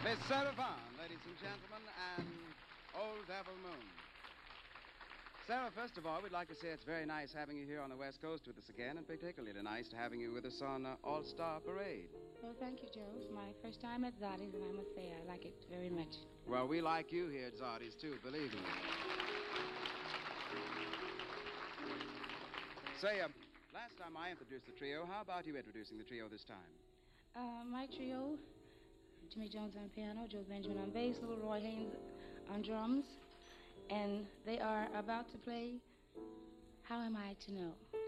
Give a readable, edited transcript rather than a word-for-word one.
Miss Sarah Vaughan, ladies and gentlemen, and Old Devil Moon. Sarah, first of all, we'd like to say it's very nice having you here on the West Coast with us again, and particularly nice having you with us on All-Star Parade. Well, thank you, Joe. It's my first time at Zotti's, and I must say I like it very much. Well, we like you here at Zotti's, too, believe me. Say, last time I introduced the trio, how about you introducing the trio this time? My trio, Jimmy Jones on piano, Joe Benjamin on bass, little Roy Haynes on drums, and they are about to play How Am I to Know?